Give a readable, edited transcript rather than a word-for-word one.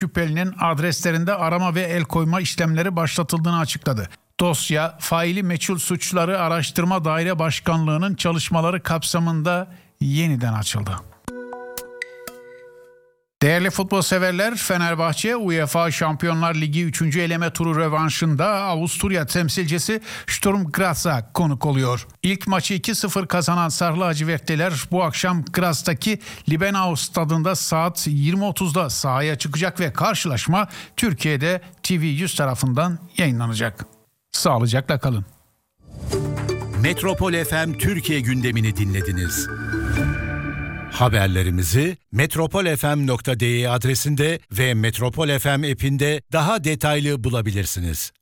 şüphelinin adreslerinde arama ve el koyma işlemleri başlatıldığını açıkladı. Dosya, faili meçhul suçları araştırma daire başkanlığının çalışmaları kapsamında yeniden açıldı. Değerli futbol severler, Fenerbahçe UEFA Şampiyonlar Ligi 3. eleme turu rövanşında Avusturya temsilcisi Sturm Graz'a konuk oluyor. İlk maçı 2-0 kazanan Sarı Lacivertliler bu akşam Graz'taki Liebenau stadında saat 20.30'da sahaya çıkacak ve karşılaşma Türkiye'de TV100 tarafından yayınlanacak. Sağlıcakla kalın. Metropol FM Türkiye gündemini dinlediniz. Haberlerimizi metropolfm.de adresinde ve Metropol FM app'inde daha detaylı bulabilirsiniz.